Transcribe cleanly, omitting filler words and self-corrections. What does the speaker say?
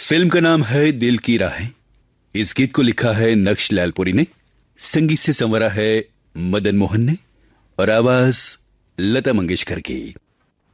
Film का नाम है दिल की राहें। इस गीत को लिखा है नक्श लालपुरी ने, संगीत से संवरा है मदन मोहन ने और आवाज लता मंगेशकर की।